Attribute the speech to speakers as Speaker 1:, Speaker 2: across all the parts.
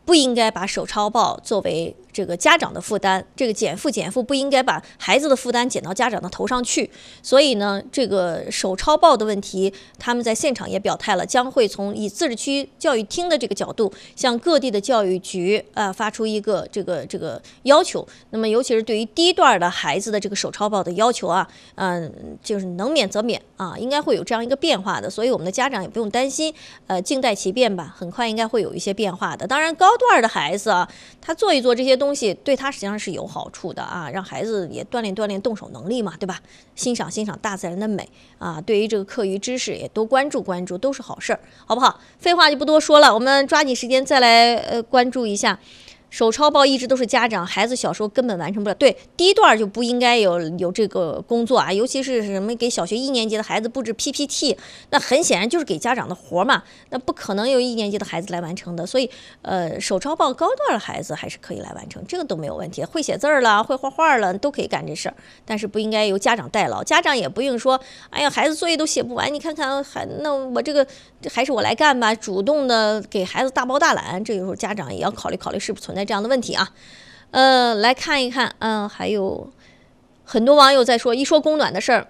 Speaker 1: 不应该把手抄报作为这个家长的负担，这个减负不应该把孩子的负担减到家长的头上去。所以呢，这个手抄报的问题，他们在现场也表态了，将会从以自治区教育厅的这个角度，向各地的教育局发出一个这个要求。那么，尤其是对于低段的孩子的这个手抄报的要求就是能免则免应该会有这样一个变化的。所以我们的家长也不用担心，静待其变吧，很快应该会有一些变化的。当然，高段的孩子他做一做这些东西，对他实际上是有好处的让孩子也锻炼动手能力嘛，对吧？欣赏大自然的美对于这个课余知识也多关注，都是好事儿，好不好？废话就不多说了，我们抓紧时间再来关注一下。手抄报一直都是家长孩子小时候根本完成不了，对，第一段就不应该有这个工作尤其是什么给小学1年级的孩子布置 PPT， 那很显然就是给家长的活嘛，那不可能由1年级的孩子来完成的。所以手抄报高段的孩子还是可以来完成，这个都没有问题，会写字了，会画画了，都可以干这事儿，但是不应该由家长代劳，家长也不用说，哎呀，孩子作业都写不完，你看看那我这个还是我来干吧，主动的给孩子大包大揽，这有时候家长也要考虑是不是存在这样的问题来看一看还有很多网友在说，一说供暖的事儿，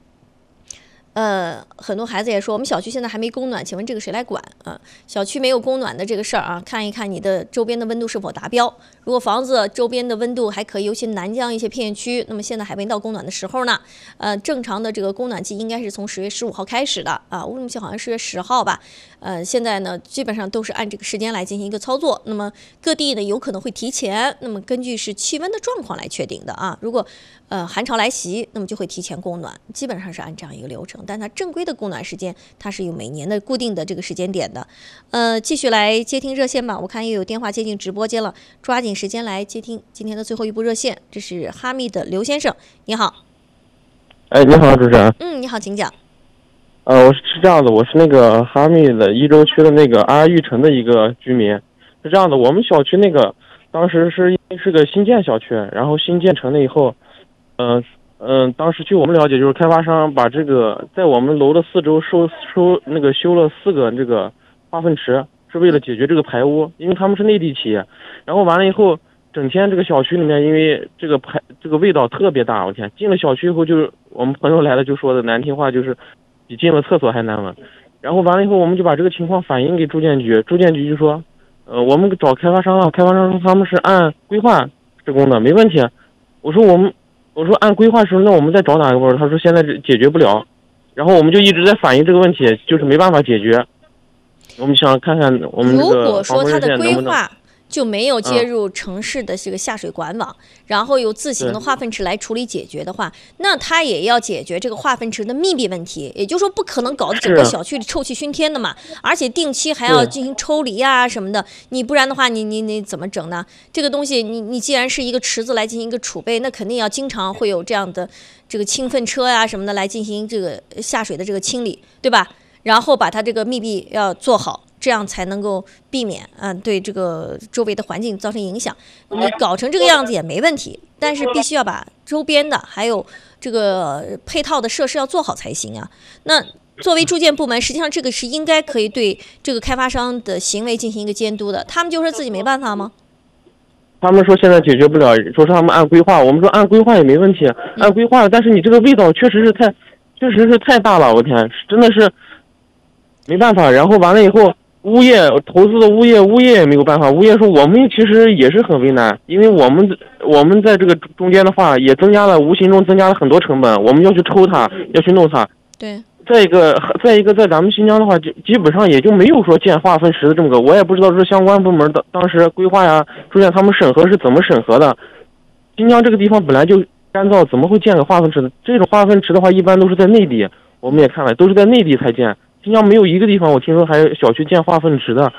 Speaker 1: 很多孩子也说我们小区现在还没供暖，请问这个谁来管小区没有供暖的这个事儿看一看你的周边的温度是否达标。如果房子周边的温度还可以，尤其南疆一些片区，那么现在还没到供暖的时候呢。正常的这个供暖季应该是从10月15号开始的乌鲁木齐好像是10月10号吧。现在呢基本上都是按这个时间来进行一个操作。那么各地呢有可能会提前，那么根据是气温的状况来确定的如果寒潮来袭，那么就会提前供暖，基本上是按这样一个流程。但它正规的供暖时间，它是有每年的固定的这个时间点的。继续来接听热线吧，我看又有电话接进直播间了，抓紧时间来接听今天的最后一部热线。这是哈密的刘先生，你好。
Speaker 2: 你好，主持人。
Speaker 1: 你好，请讲。
Speaker 2: 我是这样的，我是那个哈密的伊州区的那个阿峪城的一个居民。是这样的，我们小区那个当时是个新建小区，然后新建成了以后，当时据我们了解，就是开发商把这个在我们楼的4周修了4个这个化粪池，是为了解决这个排污，因为他们是内地企业。然后完了以后，整天这个小区里面，因为这个味道特别大，我天！进了小区以后，就是我们朋友来了就说的难听话，就是比进了厕所还难闻。然后完了以后，我们就把这个情况反映给住建局，住建局就说，我们找开发商了，开发商说他们是按规划施工的，没问题。我说按规划施工，那我们再找哪个部门？他说现在解决不了。然后我们就一直在反映这个问题，就是没办法解决。我们想看看我们这个
Speaker 1: 如果说它的规划就没有接入城市的这个下水管网，然后由自行的化粪池来处理解决的话，那它也要解决这个化粪池的密闭问题，也就是说不可能搞得整个小区里臭气熏天的嘛，而且定期还要进行抽离什么的，你不然的话你怎么整呢？这个东西你既然是一个池子来进行一个储备，那肯定要经常会有这样的这个清粪车什么的来进行这个下水的这个清理，对吧？然后把它这个密闭要做好，这样才能够避免对这个周围的环境造成影响。你搞成这个样子也没问题，但是必须要把周边的还有这个配套的设施要做好才行那作为住建部门，实际上这个是应该可以对这个开发商的行为进行一个监督的。他们就说自己没办法吗？
Speaker 2: 他们说现在解决不了，说是他们按规划。我们说按规划也没问题，按规划，但是你这个味道确实是太大了，我天，真的是没办法。然后完了以后，物业投资的物业也没有办法。物业说我们其实也是很为难，因为我们在这个中间的话，也无形中增加了很多成本。我们要去抽它，要去弄它。
Speaker 1: 对。
Speaker 2: 再一个，在咱们新疆的话，就基本上也就没有说建化粪池的这么个。我也不知道这相关部门当时规划出现他们审核是怎么审核的。新疆这个地方本来就干燥，怎么会建个化粪池呢？这种化粪池的话，一般都是在内地，我们也看了，都是在内地才建。新疆没有一个地方我听说还有小区建化粪池的。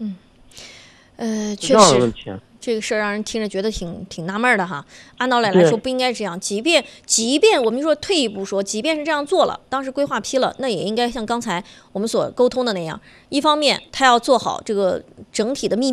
Speaker 1: 确实这个事儿让人听着觉得挺纳闷的哈。按道理来说不应该这样，即便我们说退一步说，即便是这样做了，当时规划批了，那也应该像刚才我们所沟通的那样，一方面他要做好这个整体的密闭，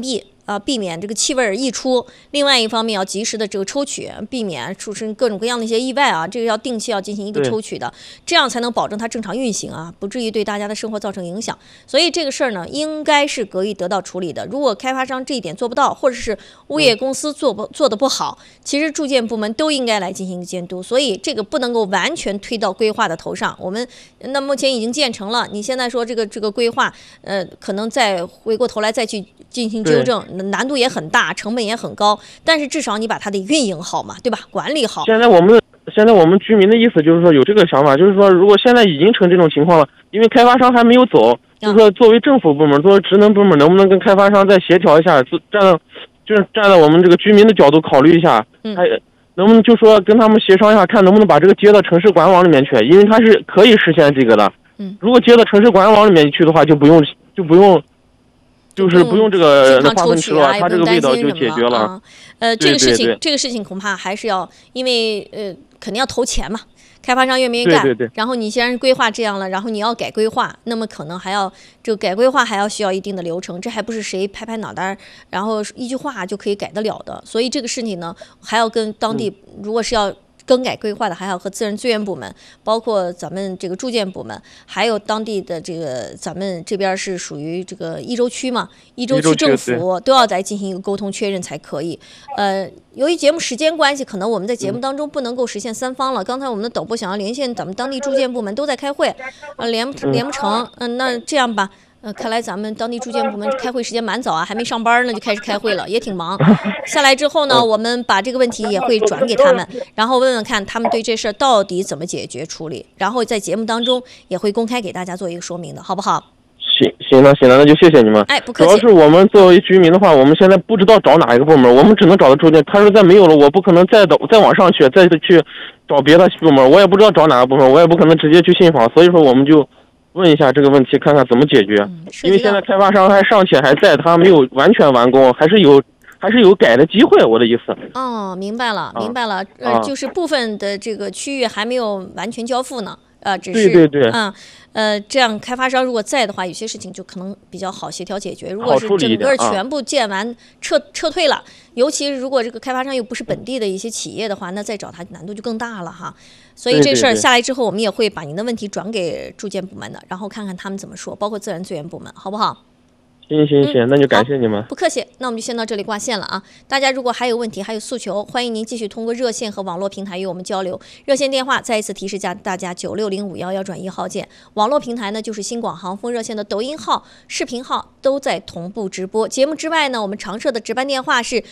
Speaker 1: 避免这个气味溢出；另外一方面要及时的这个抽取，避免出生各种各样的一些意外啊，这个要定期要进行一个抽取的，这样才能保证它正常运行啊，不至于对大家的生活造成影响。所以这个事儿呢，应该是可以得到处理的。如果开发商这一点做不到，或者是物业公司做的不好，其实住建部门都应该来进行一个监督。所以这个不能够完全推到规划的头上。我们那目前已经建成了，你现在说这个规划，可能再回过头来再去进行纠正，难度也很大，成本也很高。但是至少你把它的运营好嘛，对吧？管理好。
Speaker 2: 现在我们居民的意思就是说有这个想法，就是说如果现在已经成这种情况了，因为开发商还没有走，就是说作为政府部门，作为职能部门，能不能跟开发商再协调一下，站在我们这个居民的角度考虑一下，还能不能就说跟他们协商一下，看能不能把这个接到城市管网里面去，因为它是可以实现这个的。如果接到城市管网里面去的话，就不用就是不用这个化粪池了，它这个味道就解决了。
Speaker 1: 这个事情恐怕还是要，因为肯定要投钱嘛。开发商愿不愿意干？
Speaker 2: 对。
Speaker 1: 然后你既然规划这样了，然后你要改规划，那么可能还要这个改规划还要需要一定的流程，这还不是谁拍拍脑袋，然后一句话就可以改得了的。所以这个事情呢，还要跟当地，如果是要更改规划的，还要和自然资源部门，包括咱们这个住建部门，还有当地的这个咱们这边是属于这个一州区嘛，一州区政府都要再进行一个沟通确认才可以。由于节目时间关系，可能我们在节目当中不能够实现三方了。刚才我们的导播想要连线咱们当地住建部门都在开会，连不成，那这样吧。看来咱们当地住建部门开会时间蛮早啊，还没上班呢就开始开会了，也挺忙。下来之后呢，我们把这个问题也会转给他们，然后问问看他们对这事儿到底怎么解决处理，然后在节目当中也会公开给大家做一个说明的，好不好？
Speaker 2: 行了，那就谢谢你们。
Speaker 1: 不客气。
Speaker 2: 主要是我们作为居民的话，我们现在不知道找哪一个部门，我们只能找到住建。他说再没有了，我不可能再往上去，再去找别的部门，我也不知道找哪个部门，我也不可能直接去信访，所以说我们就问一下这个问题，看看怎么解决。因为现在开发商尚且还在，他没有完全完工，还是有改的机会。我的意思。
Speaker 1: 明白了。就是部分的这个区域还没有完全交付呢。只是
Speaker 2: 对。
Speaker 1: 这样开发商如果在的话，有些事情就可能比较好协调解决。如果是整个全部建完撤退了，尤其是如果这个开发商又不是本地的一些企业的话，那再找他难度就更大了哈。所以这事儿下来之后，我们也会把您的问题转给住建部门的，然后看看他们怎么说，包括自然资源部门，好不好？
Speaker 2: 行，那就感谢你们。
Speaker 1: 不客气，那我们就先到这里挂线了啊！大家如果还有问题、还有诉求，欢迎您继续通过热线和网络平台与我们交流。热线电话再一次提示大家960511转1号键。网络平台呢就是新广航风热线的抖音号、视频号都在同步直播。节目之外呢，我们常设的值班电话是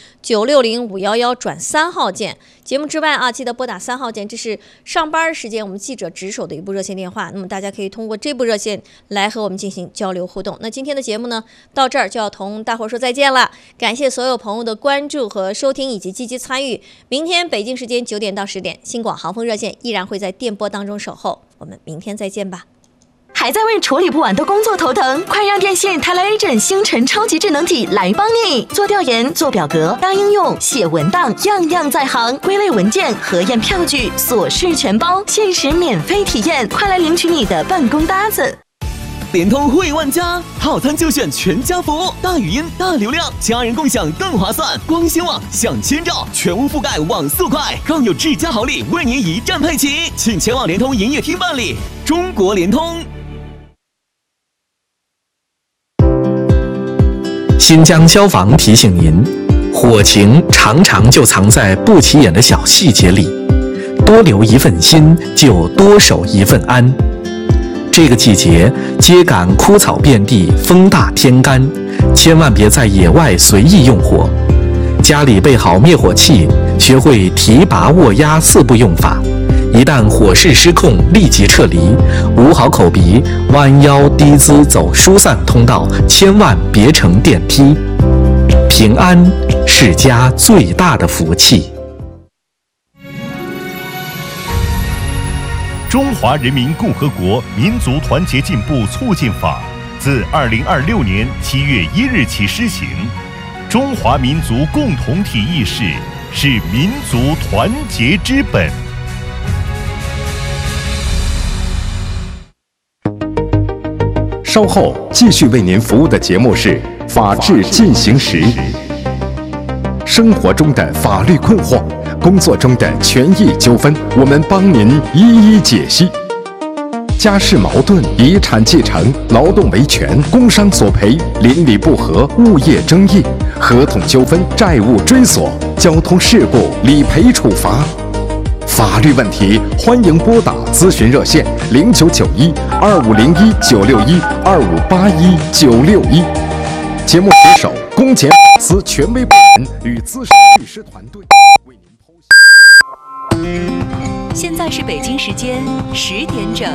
Speaker 1: 960511转3号键。节目之外啊，记得拨打3号键，这是上班时间我们记者值守的一部热线电话。那么大家可以通过这部热线来和我们进行交流互动。那今天的节目呢，到这儿就要同大伙说再见了，感谢所有朋友的关注和收听以及积极参与。明天北京时间9点到10点，新广航风热线依然会在电波当中守候。我们明天再见吧。
Speaker 3: 还在为处理不完的工作头疼？快让电信Teleiagent星辰超级智能体来帮你！做调研、做表格、搭应用、写文档，样样在行。归类文件、核验票据，琐事全包，限时免费体验，快来领取你的办公搭子！
Speaker 4: 联通惠万家，套餐就选全家福，大语音、大流量，家人共享更划算。光纤网享千兆，全屋覆盖网速快，更有智家好礼为您一站配齐，请前往联通营业厅办理。中国联通。
Speaker 5: 新疆消防提醒您，火情常常就藏在不起眼的小细节里，多留一份心，就多守一份安。这个季节，秸秆枯草遍地，风大天干，千万别在野外随意用火。家里备好灭火器，学会提拔握压4步用法。一旦火势失控，立即撤离，捂好口鼻，弯腰低姿走疏散通道，千万别乘电梯。平安是家最大的福气。
Speaker 6: 中华人民共和国民族团结进步促进法自2026年7月1日起施行。中华民族共同体意识是民族团结之本。
Speaker 7: 稍后继续为您服务的节目是《法治进行时》。 生活中的法律困惑，工作中的权益纠纷，我们帮您一一解析。家事矛盾、遗产继承、劳动维权、工伤索赔、邻里不和、物业争议、合同纠纷、债务追索、交通事故、理赔处罚。法律问题，欢迎拨打咨询热线0991-2501-961-2581-961。节目携手公检法司权威部门与资深律师团队为您剖析。
Speaker 3: 现在是北京时间10点整。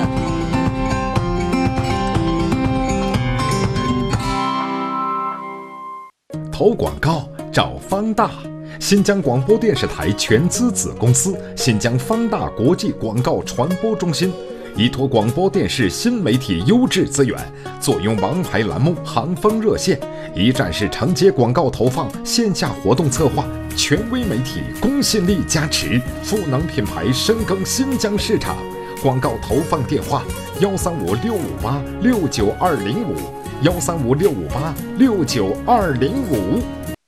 Speaker 7: 投广告找方大，新疆广播电视台全资子公司新疆方大国际广告传播中心，依托广播电视新媒体优质资源，坐拥王牌栏目、行风热线，一站式承接广告投放、线下活动策划，权威媒体公信力加持，赋能品牌深耕新疆市场。广告投放电话：135-658-69205，135-658-69205。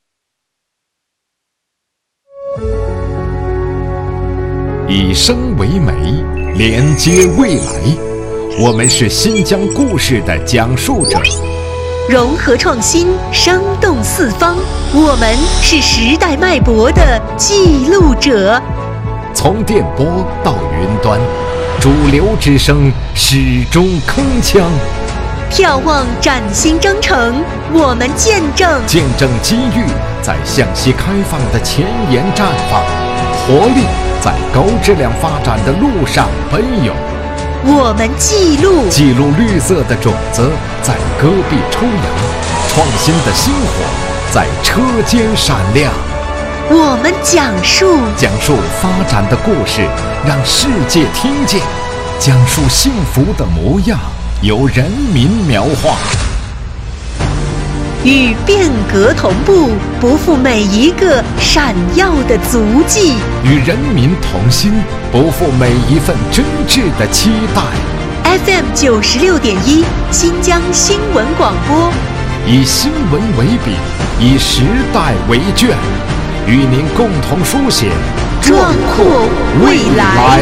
Speaker 7: 以声为媒，连接未来。我们是新疆故事的讲述者，
Speaker 3: 融合创新，生动四方。我们是时代脉搏的记录者。
Speaker 7: 从电波到云端，主流之声始终铿锵。
Speaker 3: 眺望崭新征程，我们见证
Speaker 7: 机遇在向西开放的前沿绽放，活力在高质量发展的路上奔涌。
Speaker 3: 我们记录
Speaker 7: 绿色的种子在戈壁抽芽，创新的星火在车间闪亮。
Speaker 3: 我们讲述
Speaker 7: 发展的故事，让世界听见；讲述幸福的模样，由人民描画。
Speaker 3: 与变革同步，不负每一个闪耀的足迹；
Speaker 7: 与人民同心，不负每一份真挚的期待。
Speaker 3: FM 96.1新疆新闻广播，
Speaker 7: 以新闻为笔，以时代为卷，与您共同书写
Speaker 3: 壮阔未来。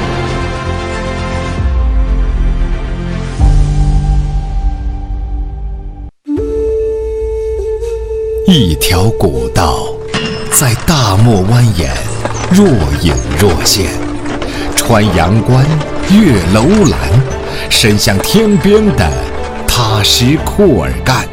Speaker 7: 一条古道在大漠蜿蜒，若隐若现，穿阳关，越楼兰，伸向天边的踏实库尔干。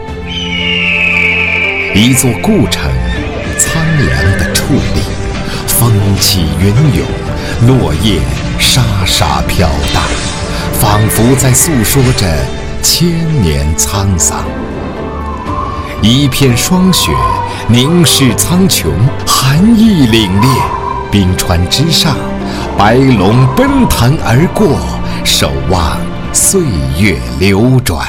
Speaker 7: 一座故城，苍凉的矗立，风起云涌，落叶沙沙飘荡，仿佛在诉说着千年沧桑。一片霜雪凝视苍穹，寒意凛冽，冰川之上，白龙奔腾而过，守望岁月流转。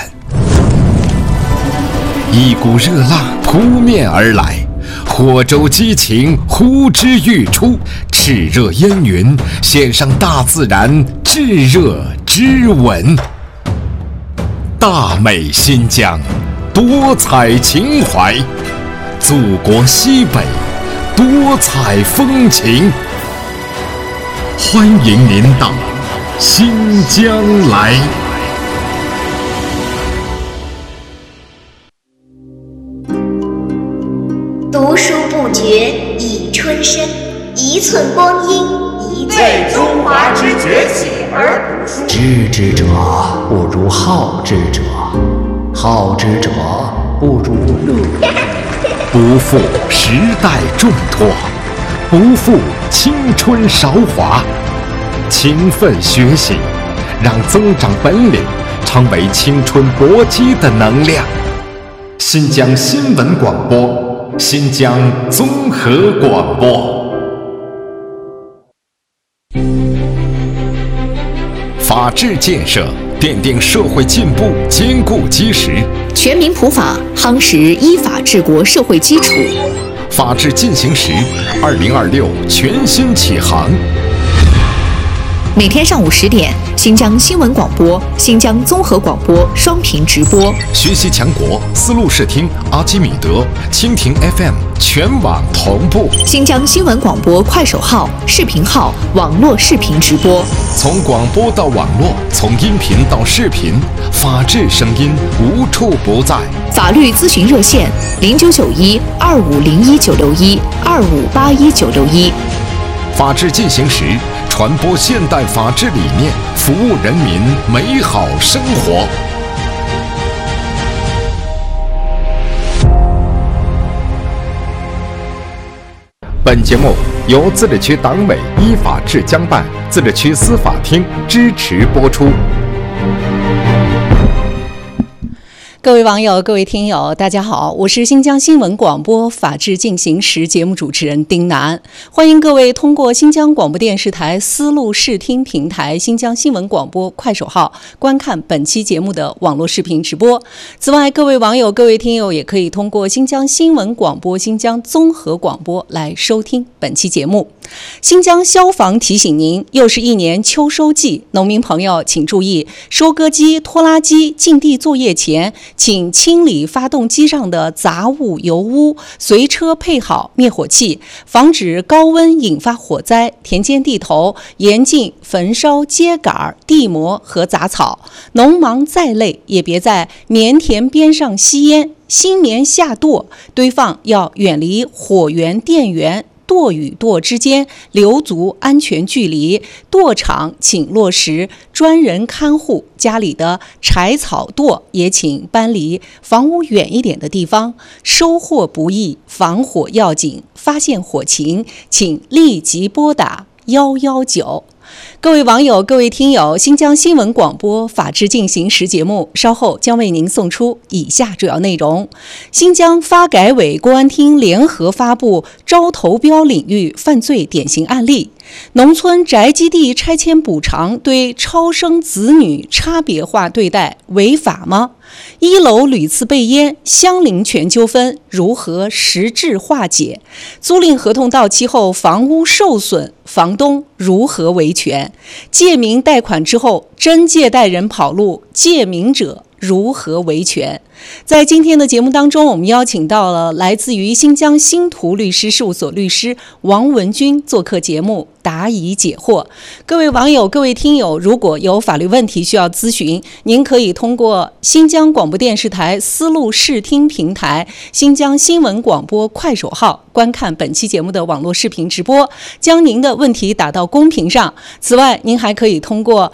Speaker 7: 一股热浪扑面而来，火州激情呼之欲出，炽热烟云献上大自然炙热之吻。大美新疆，多彩情怀，祖国西北，多彩风情。欢迎您到新疆来。
Speaker 8: 读书不觉已春深，一寸光阴一寸
Speaker 9: 为中华之崛起而读书。
Speaker 10: 知之者不如好之者，好之者不如乐。
Speaker 7: 不负时代重托，不负青春韶华，勤奋学习，让增长本领成为青春搏击的能量。新疆新闻广播，新疆综合广播。法治建设奠定社会进步坚固基石，
Speaker 11: 全民普法夯实依法治国社会基础。
Speaker 7: 法治进行时2026全新启航。
Speaker 11: 每天上午10点， 新疆新闻广播、新疆综合广播双屏直播。
Speaker 7: 学习强国丝路视听、阿基米德、蜻蜓 FM 全网同步。
Speaker 11: 新疆新闻广播快手号、视频号网络视频直播。
Speaker 7: 从广播到网络，从音频到视频，法治声音无处不在。
Speaker 11: 法律咨询热线0991-2501-961-2581-961。
Speaker 7: 法治进行时，传播现代法治理念，服务人民美好生活。本节目由自治区党委依法治疆办、自治区司法厅支持播出。
Speaker 12: 各位网友、各位听友，大家好，我是新疆新闻广播法治进行时节目主持人丁楠，欢迎各位通过新疆广播电视台丝路视听平台、新疆新闻广播快手号观看本期节目的网络视频直播。此外，各位网友、各位听友也可以通过新疆新闻广播、新疆综合广播来收听本期节目。新疆消防提醒您，又是一年秋收季，农民朋友请注意，收割机、拖拉机进地作业前，请清理发动机上的杂物油污，随车配好灭火器，防止高温引发火灾。田间地头严禁焚烧秸秆、地膜和杂草。农忙再累，也别在棉田边上吸烟。新棉下垛堆放要远离火源、电源。垛与垛之间留足安全距离，垛场请落实专人看护，家里的柴草垛也请搬离房屋远一点的地方。收获不易，防火要紧，发现火情请立即拨打119。各位网友、各位听友，新疆新闻广播法治进行时节目稍后将为您送出以下主要内容：新疆发改委、公安厅联合发布招投标领域犯罪典型案例。农村宅基地拆迁补偿对超生子女差别化对待违法吗？一楼屡次被淹，相邻权纠纷如何实质化解？租赁合同到期后房屋受损，房东如何维权？借名贷款之后真借贷人跑路，借名者如何维权？在今天的节目当中，我们邀请到了来自于新疆新图律师事务所律师王文军做客节目，答疑解惑。各位网友、各位听友，如果有法律问题需要咨询，您可以通过新疆广播电视台丝路视听平台、新疆新闻广播快手号观看本期节目的网络视频直播，将您的问题打到公屏上。此外，您还可以通过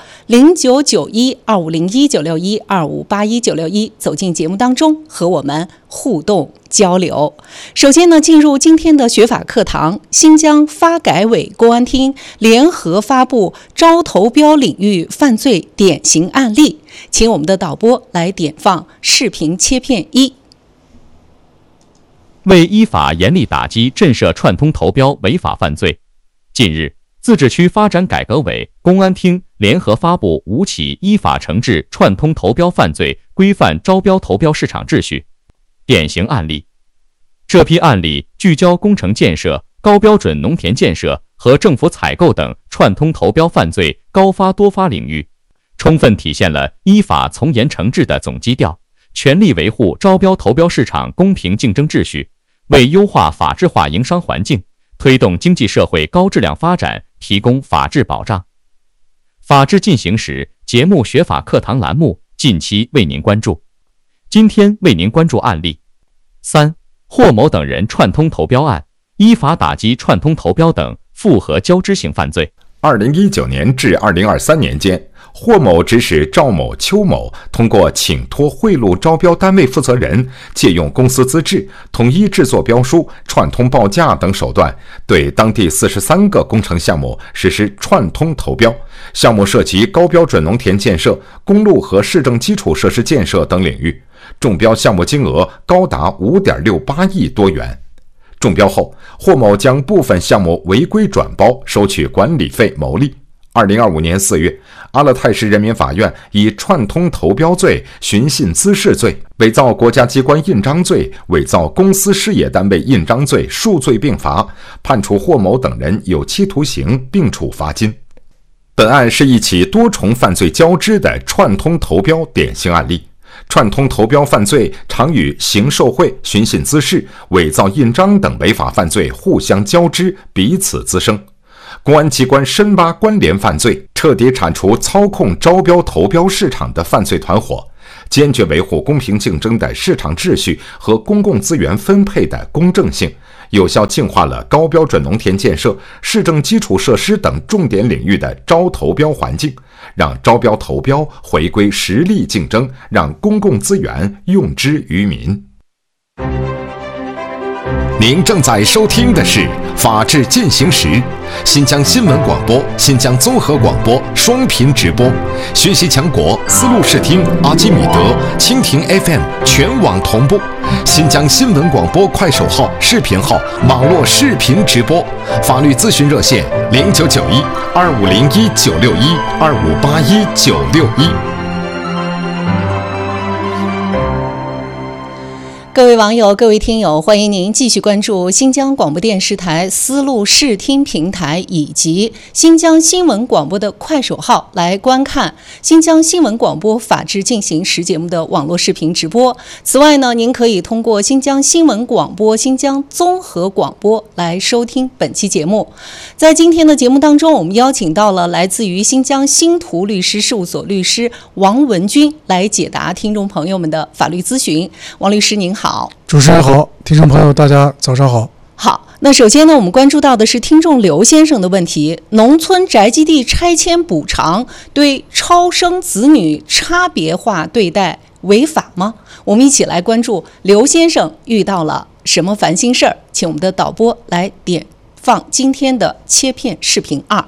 Speaker 12: 0991-2501-961-2581-961走进节目当中和我们互动交流。首先呢，进入今天的学法课堂。新疆发改委、公安厅联合发布招投标领域犯罪典型案例，请我们的导播来点放视频切片1。
Speaker 13: 为依法严厉打击震慑串通投标违法犯罪，近日，自治区发展改革委、公安厅联合发布5起依法惩治串通投标犯罪、规范招标投标市场秩序典型案例。这批案例聚焦工程建设、高标准农田建设和政府采购等串通投标犯罪高发多发领域，充分体现了依法从严惩治的总基调，全力维护招标投标市场公平竞争秩序，为优化法治化营商环境、推动经济社会高质量发展提供法治保障。法治进行时节目学法课堂栏目近期为您关注。今天为您关注案例3：霍某等人串通投标案，依法打击串通投标等复合交织性犯罪。
Speaker 7: 2019年至2023年间，霍某指使赵某、邱某通过请托贿赂招标单位负责人，借用公司资质，统一制作标书、串通报价等手段，对当地43个工程项目实施串通投标。项目涉及高标准农田建设、公路和市政基础设施建设等领域，中标项目金额高达5.68亿多元。中标后，霍某将部分项目违规转包，收取管理费牟利。2025年4月，阿勒泰市人民法院以串通投标罪、寻衅滋事罪、伪造国家机关印章罪、伪造公司事业单位印章罪数罪并罚，判处霍某等人有期徒刑并处罚金。 本案是一起多重犯罪交织的串通投标典型案例。串通投标犯罪常与行受贿、寻衅滋事、伪造印章等违法犯罪互相交织，彼此滋生。公安机关深挖关联犯罪，彻底铲除操控招标投标市场的犯罪团伙，坚决维护公平竞争的市场秩序和公共资源分配的公正性，有效净化了高标准农田建设、市政基础设施等重点领域的招投标环境，让招标投标回归实力竞争，让公共资源用之于民。您正在收听的是《法治进行时》，新疆新闻广播、新疆综合广播双频直播，学习强国丝路视听、阿基米德、蜻蜓 FM 全网同步，新疆新闻广播快手号、视频号网络视频直播，法律咨询热线0991-2501-961-2581-961。
Speaker 12: 各位网友、各位听友，欢迎您继续关注新疆广播电视台丝路视听平台以及新疆新闻广播的快手号来观看新疆新闻广播法治进行时节目的网络视频直播。此外呢，您可以通过新疆新闻广播、新疆综合广播来收听本期节目。在今天的节目当中，我们邀请到了来自于新疆新图律师事务所律师王文军来解答听众朋友们的法律咨询。王律师您好。
Speaker 14: 主持人好，听众朋友大家早上好。
Speaker 12: 好，那首先呢，我们关注到的是听众刘先生的问题：农村宅基地拆迁补偿对超生子女差别化对待违法吗？我们一起来关注刘先生遇到了什么烦心事儿，请我们的导播来点放今天的切片视频2。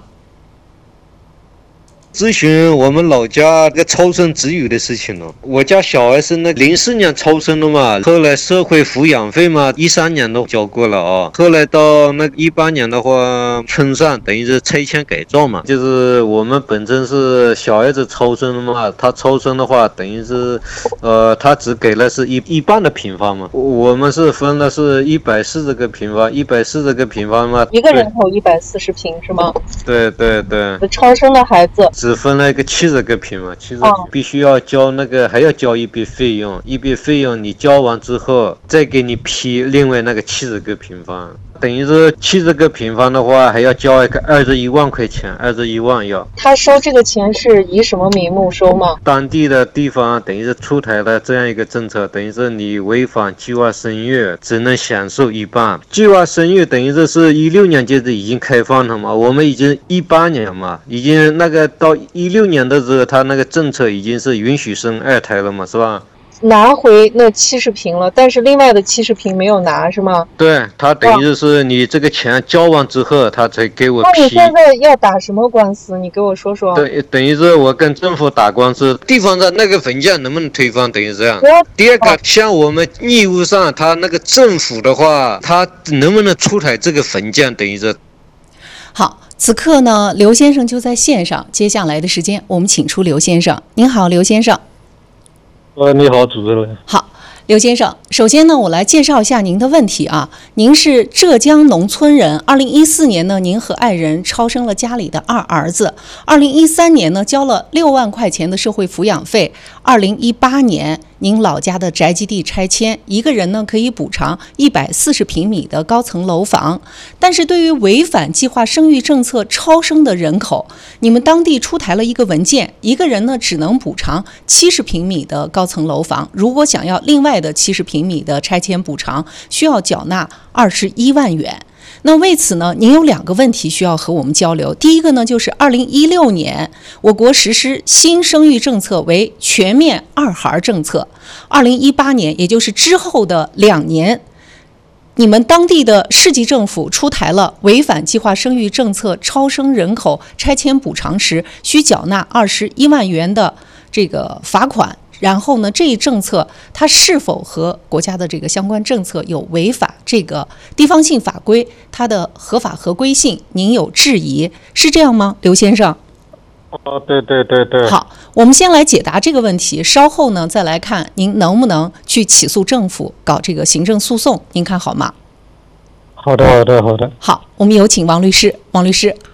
Speaker 15: 咨询我们老家这个超生子女的事情了。我家小孩是那04年超生的嘛，后来社会抚养费嘛13年都交过了啊，后来到那18年的话，村上等于是拆迁改造嘛，就是我们本身是小孩子超生的嘛，他超生的话等于是他只给了是一半的平方嘛，我们是分的是140个平方，140个平方嘛，
Speaker 16: 一个人口140平是吗？
Speaker 15: 对对对，
Speaker 16: 超生的孩子
Speaker 15: 只分了一个70个平嘛，70个必须要交那个，还要交一笔费用，一笔费用你交完之后，再给你批另外那个70个平方，等于是70个平方的话，还要交一个21万块钱，21万要。
Speaker 16: 他收这个钱是以什么名目收吗？
Speaker 15: 当地的地方等于是出台了这样一个政策，等于是你违反计划生育只能享受一半。计划生育等于是16年就是已经开放了嘛，我们已经18年嘛，已经那个到16年的时候，他那个政策已经是允许生2胎了嘛，是吧？
Speaker 16: 拿回那70平了，但是另外的70平没有拿是吗？
Speaker 15: 对，他等于是你这个钱交完之后，他才给我批。
Speaker 16: 那你现在要打什么官司？你给我说说。
Speaker 15: 对，等于是我跟政府打官司，地方的那个文件能不能推翻？等于这样。第二个，像我们义务上，他那个政府的话，他能不能出台这个文件？等于是。
Speaker 12: 好，此刻呢，刘先生就在线上。接下来的时间，我们请出刘先生。您好，刘先生。
Speaker 17: 你好，主持人。
Speaker 12: 好，刘先生，首先呢，我来介绍一下您的问题啊。您是浙江农村人，2014年呢，您和爱人超生了家里的2儿子。2013年呢，交了6万块钱的社会抚养费。2018年，您老家的宅基地拆迁，一个人呢可以补偿140平米的高层楼房。但是对于违反计划生育政策超生的人口，你们当地出台了一个文件，一个人呢只能补偿70平米的高层楼房，如果想要另外的70平米的拆迁补偿，需要缴纳21万元。那为此呢，您有2个问题需要和我们交流。第一个呢，就是2016年我国实施新生育政策为全面2孩政策，2018年也就是之后的2年，你们当地的市级政府出台了违反计划生育政策超生人口拆迁补偿时需缴纳21万元的这个罚款。然后呢，这一政策它是否和国家的这个相关政策有违法？这个地方性法规它的合法合规性，您有质疑，是这样吗，刘先生？
Speaker 17: 对对对对。
Speaker 12: 好，我们先来解答这个问题，稍后呢再来看您能不能去起诉政府搞这个行政诉讼，您看好吗？
Speaker 17: 好的好的好的。
Speaker 12: 好，我们有请王律师。王律师。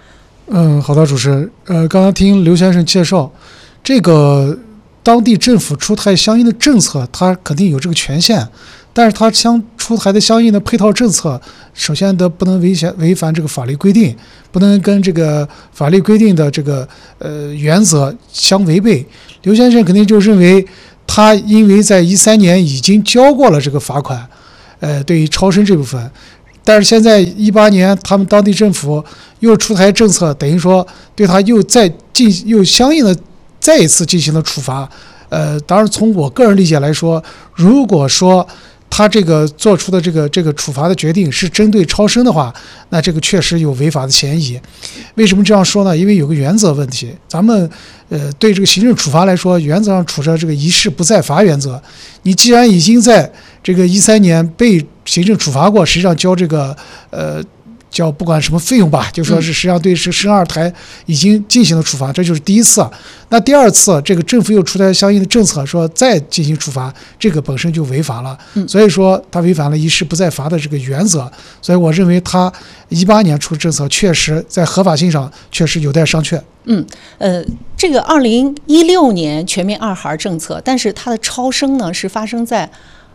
Speaker 14: 好的，主持人。刚才听刘先生介绍，这个当地政府出台相应的政策，它肯定有这个权限，但是它出台的相应的配套政策，首先不能违反这个法律规定，不能跟这个法律规定的这个原则相违背。刘先生肯定就认为，他因为在13年已经交过了这个罚款，对于超生这部分。但是现在18年，他们当地政府又出台政策，等于说对他又相应的再一次进行了处罚。当然从我个人理解来说，如果说他这个做出的这个处罚的决定是针对超生的话，那这个确实有违法的嫌疑。为什么这样说呢？因为有个原则问题，咱们对这个行政处罚来说，原则上处着这个一事不再罚原则。你既然已经在这个13年被行政处罚过，实际上交这个叫不管什么费用吧，就说是实际上对生二胎已经进行了处罚，这就是第一次。那第二次，这个政府又出台相应的政策，说再进行处罚，这个本身就违法了。所以说他违反了一事不再罚的这个原则。所以我认为他18年出的政策确实在合法性上确实有待商榷。
Speaker 12: 这个2016年全面二孩政策，但是它的超生呢是发生在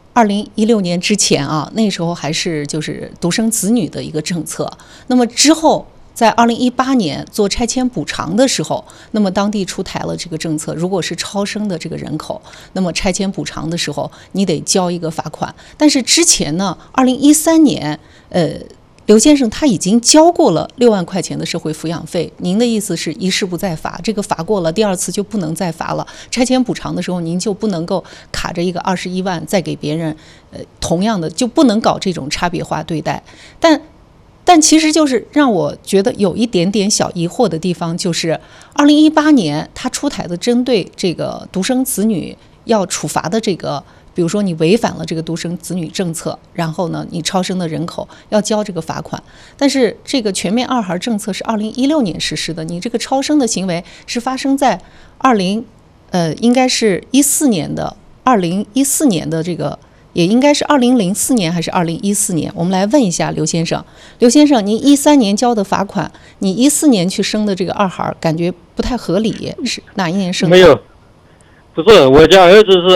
Speaker 12: 2016年之前啊，那时候还是就是独生子女的一个政策。那么之后在2018年做拆迁补偿的时候，那么当地出台了这个政策，如果是超生的这个人口，那么拆迁补偿的时候你得交一个罚款。但是之前呢，2013年刘先生他已经交过了6万块钱的社会抚养费，您的意思是一事不再罚，这个罚过了，第二次就不能再罚了。拆迁补偿的时候，您就不能够卡着一个21万再给别人，同样的就不能搞这种差别化对待。但其实就是让我觉得有一点点小疑惑的地方，就是2018年他出台的针对这个独生子女要处罚的这个。比如说你违反了这个独生子女政策，然后呢你超生的人口要交这个罚款，但是这个全面二孩政策是2016年实施的，你这个超生的行为是发生在应该是2014年的这个，也应该是2004年还是2014年？我们来问一下刘先生，您13年交的罚款，你14年去生的这个二孩，感觉不太合理，是哪一年生的？
Speaker 17: 没有。不是，我家儿子是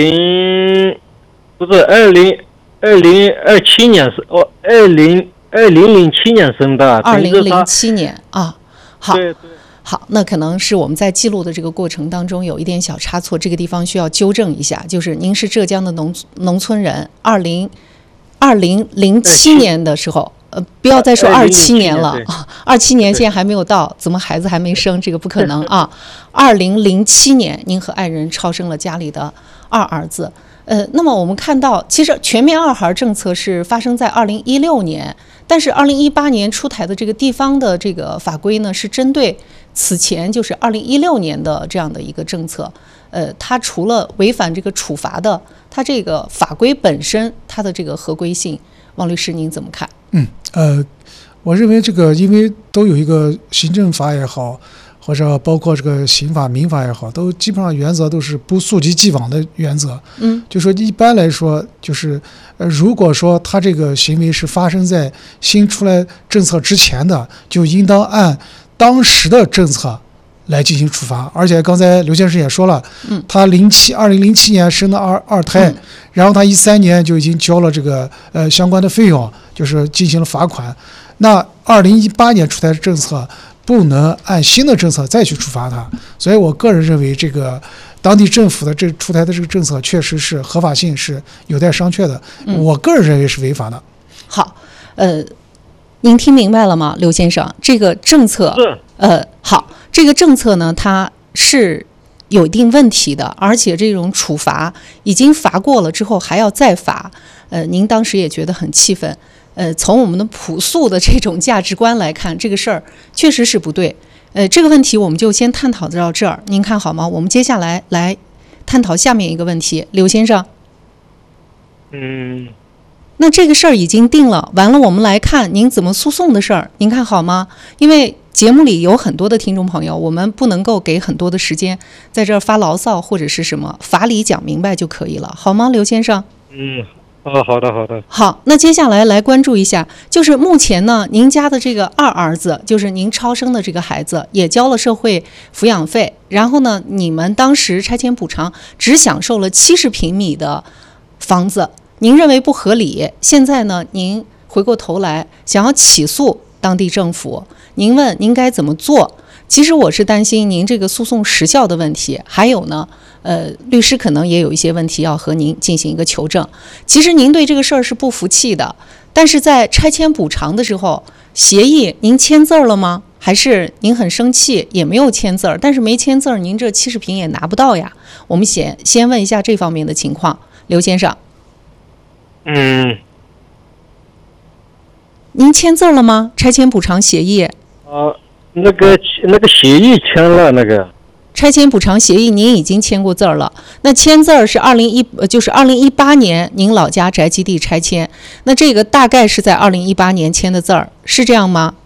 Speaker 17: 2027年生，2007年生的。
Speaker 12: 2007年啊，好，好，那可能是我们在记录的这个过程当中有一点小差错，这个地方需要纠正一下。就是您是浙江的农村人，2007年的时候。不要再说27年了啊！27年现在还没有到，怎么孩子还没生？这个不可能啊！2007年，您和爱人超生了家里的二儿子。那么我们看到，其实全面二孩政策是发生在2016年，但是2018年出台的这个地方的这个法规呢，是针对此前就是2016年的这样的一个政策。它除了违反这个处罚的，它这个法规本身它的这个合规性，王律师您怎么看？
Speaker 14: 我认为这个因为都有一个行政法也好，或者包括这个刑法、民法也好，都基本上原则都是不溯及既往的原则。就说一般来说，就是如果说他这个行为是发生在新出来政策之前的，就应当按当时的政策来进行处罚。而且刚才刘先生也说了，他2007年生的二胎，然后他13年就已经交了这个相关的费用，就是进行了罚款。那2018年出台的政策不能按新的政策再去处罚他，所以我个人认为这个当地政府的出台的这个政策确实是合法性是有待商榷的，我个人认为是违法的。
Speaker 12: 好，您听明白了吗，刘先生？这个政策好，这个政策呢，它是有一定问题的，而且这种处罚已经罚过了之后还要再罚，您当时也觉得很气愤。从我们的朴素的这种价值观来看，这个事儿确实是不对。这个问题我们就先探讨到这儿，您看好吗？我们接下来来探讨下面一个问题，刘先生。那这个事儿已经定了，完了我们来看您怎么诉讼的事儿，您看好吗？因为节目里有很多的听众朋友，我们不能够给很多的时间在这儿发牢骚或者是什么，法理讲明白就可以了，好吗，刘先生？
Speaker 17: 好的。
Speaker 12: 好，那接下来来关注一下，就是目前呢，您家的这个二儿子，就是您超生的这个孩子，也交了社会抚养费，然后呢，你们当时拆迁补偿只享受了70平米的房子，您认为不合理，现在呢，您回过头来想要起诉当地政府，您问您该怎么做？其实我是担心您这个诉讼时效的问题，还有呢，律师可能也有一些问题要和您进行一个求证。其实您对这个事儿是不服气的，但是在拆迁补偿的时候，协议您签字了吗？还是您很生气也没有签字儿？但是没签字儿，您这70平也拿不到呀。我们先问一下这方面的情况，刘先生。您签字了吗？拆迁补偿协议？
Speaker 17: 那个协议签了那个。
Speaker 12: 拆迁补偿协议您已经签过字了，那签字是2018年您老家宅基地拆迁，那这个大概是在2018年签的字儿，是这样吗？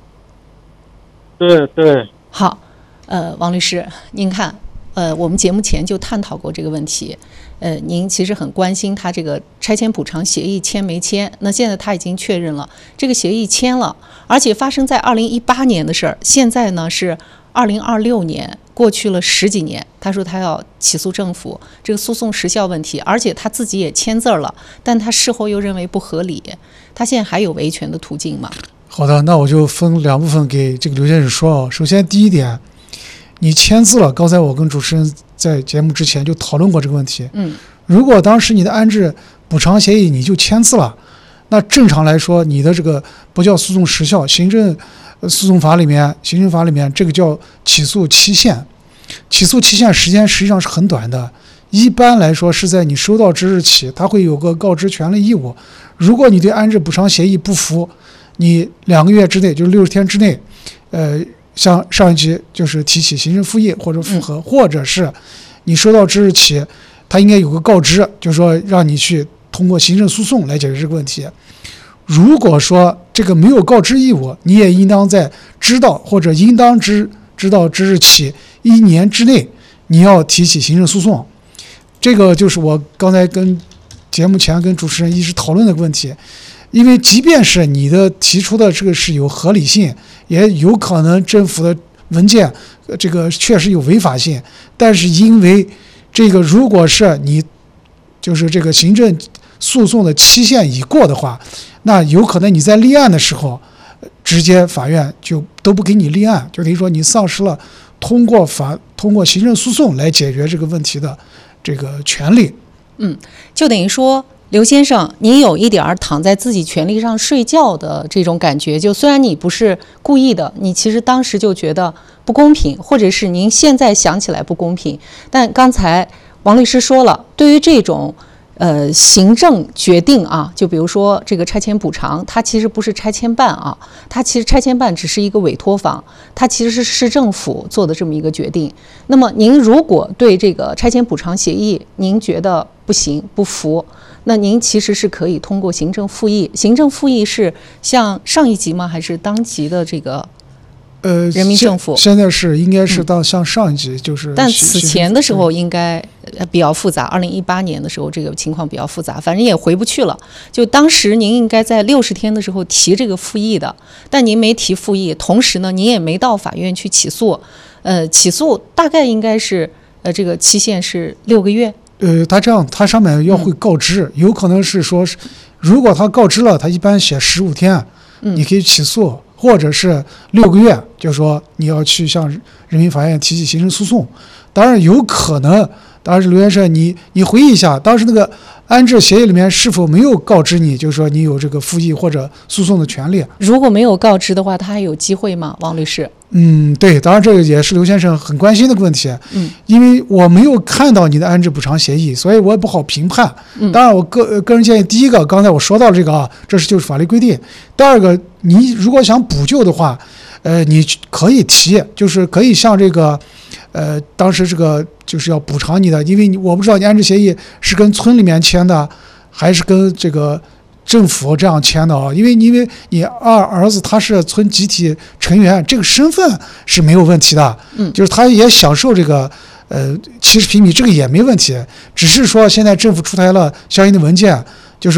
Speaker 17: 对。
Speaker 12: 好，王律师，您看，我们节目前就探讨过这个问题，您其实很关心他这个拆迁补偿协议签没签，那现在他已经确认了，这个协议签了，而且发生在2018年的事儿，现在呢是2026年。过去了10几年，他说他要起诉政府，这个诉讼时效问题，而且他自己也签字了，但他事后又认为不合理，他现在还有维权的途径吗？
Speaker 14: 好的，那我就分2部分给这个刘先生说。首先第一点，你签字了，刚才我跟主持人在节目之前就讨论过这个问题。如果当时你的安置补偿协议你就签字了，那正常来说你的这个不叫诉讼时效，行政诉讼法里面、行政法里面这个叫起诉期限，起诉期限时间实际上是很短的，一般来说是在你收到之日起，它会有个告知权利义务。如果你对安置补偿协议不服，你2个月之内，就是60天之内，像上一级就是提起行政复议或者复核，或者是你收到之日起，它应该有个告知，就是说让你去通过行政诉讼来解决这个问题。如果说这个没有告知义务，你也应当在知道或者应当知道之日起1年之内，你要提起行政诉讼。这个就是我刚才跟节目前跟主持人一直讨论的问题。因为即便是你的提出的这个是有合理性，也有可能政府的文件这个确实有违法性，但是因为这个如果是你就是这个行政诉讼的期限已过的话，那有可能你在立案的时候，直接法院就都不给你立案，就等于说你丧失了通过行政诉讼来解决这个问题的这个权利。
Speaker 12: 就等于说刘先生，您有一点躺在自己权利上睡觉的这种感觉，就虽然你不是故意的，你其实当时就觉得不公平，或者是您现在想起来不公平，但刚才王律师说了，对于这种行政决定啊，就比如说这个拆迁补偿，它其实不是拆迁办啊，它其实拆迁办只是一个委托方，它其实是市政府做的这么一个决定。那么您如果对这个拆迁补偿协议您觉得不行不服，那您其实是可以通过行政复议。行政复议是像上一级吗？还是当级的这个人民政府？
Speaker 14: 现在是应该是像上一级就是。
Speaker 12: 但此前的时候应该比较复杂，2018年的时候这个情况比较复杂，反正也回不去了。就当时您应该在60天的时候提这个复议的，但您没提复议，同时呢您也没到法院去起诉。起诉大概应该是这个期限是6个月。
Speaker 14: 它上面要会告知，有可能是说，如果他告知了，他一般写15天，你可以起诉，或者是6个月，就是说你要去向人民法院提起行政诉讼。当然有可能，当然刘先生，你回忆一下，当时那个安置协议里面是否没有告知你，就是说你有这个复议或者诉讼的权利？
Speaker 12: 如果没有告知的话，他还有机会吗，王律师？
Speaker 14: 对，当然这个也是刘先生很关心的问题。因为我没有看到你的安置补偿协议，所以我也不好评判。当然，我个人建议，第一个，刚才我说到这个啊，这是就是法律规定。第二个，你如果想补救的话，你可以提，就是可以向这个，当时这个就是要补偿你的，因为我不知道你安置协议是跟村里面签的，还是跟这个政府这样签的啊？因为你儿子他是村集体成员，这个身份是没有问题的。就是他也享受这个70平米，这个也没问题。只是说现在政府出台了相应的文件，就是说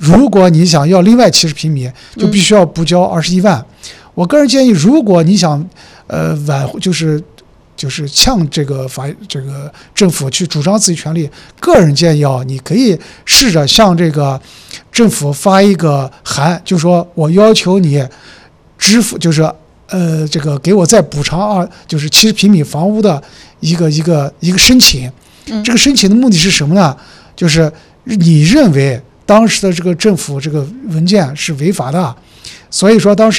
Speaker 14: 如果你想要另外70平米，就必须要补交21万。我个人建议，如果你想就是向这个政府去主张自己权利，个人建议你可以试着向这个政府发一个函，就说我要求你支付，就是这个给我再补偿就是70平米房屋的一个申请。这个申请的目的是什么呢？就是你认为当时的这个政府这个文件是违法的，所以说当时